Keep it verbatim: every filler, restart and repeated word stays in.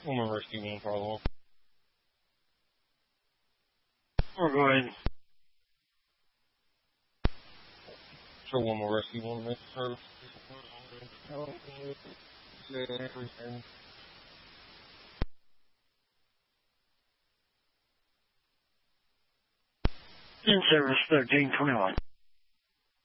One more rescue one follow up. Or go ahead. Show one more rescue one make service. In service thirteen twenty-one.